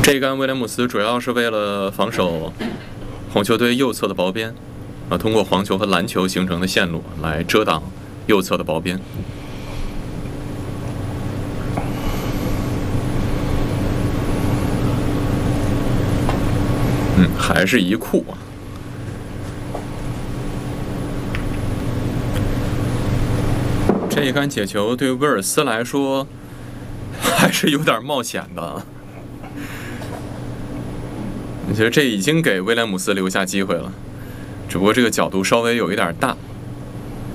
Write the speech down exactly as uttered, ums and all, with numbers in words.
这一杆威廉姆斯主要是为了防守红球队右侧的薄边，啊，通过黄球和蓝球形成的线路来遮挡右侧的薄边。嗯，还是一库啊。这一杆解球对威尔斯来说还是有点冒险的。我觉得这已经给威廉姆斯留下机会了，只不过这个角度稍微有一点大。